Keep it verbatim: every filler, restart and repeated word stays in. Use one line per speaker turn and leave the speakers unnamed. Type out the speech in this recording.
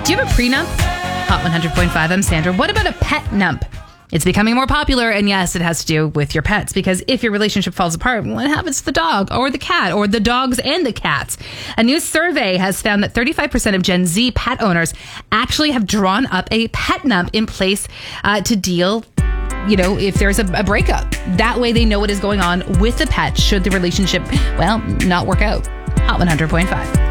Do you have a prenup? Hot one hundred point five, I'm Sandra. What about a pet nump? It's becoming more popular, and yes, it has to do with your pets, because if your relationship falls apart, what happens to the dog or the cat or the dogs and the cats? A new survey has found that thirty-five percent of Gen Z pet owners actually have drawn up a pet nump in place uh, to deal, you know, if there's a, a breakup. That way they know what is going on with the pet should the relationship, well, not work out. Hot one hundred point five.